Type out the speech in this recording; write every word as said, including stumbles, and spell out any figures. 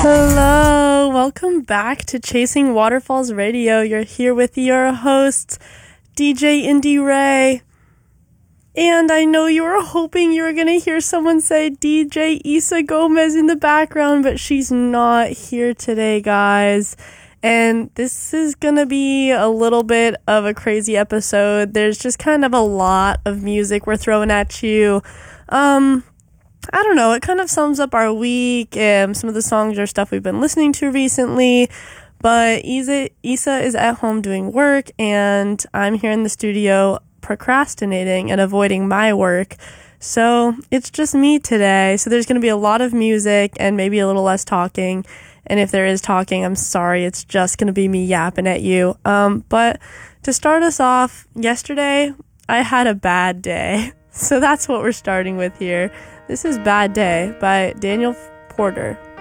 Hello, welcome back to Chasing Waterfalls Radio. You're here with your host, D J Indy Ray. And I know you were hoping you were going to hear someone say D J Isa Gomez in the background, but she's not here today, guys. And this is going to be a little bit of a crazy episode. There's just kind of a lot of music we're throwing at you. Um... I don't know, it kind of sums up our week, and some of the songs are stuff we've been listening to recently, but Isa, Isa is at home doing work, and I'm here in the studio procrastinating and avoiding my work, so it's just me today. So there's going to be a lot of music, and maybe a little less talking, and if there is talking, I'm sorry, it's just going to be me yapping at you. Um, but to start us off, yesterday, I had a bad day, so that's what we're starting with here. This is Bad Day by Daniel Porter.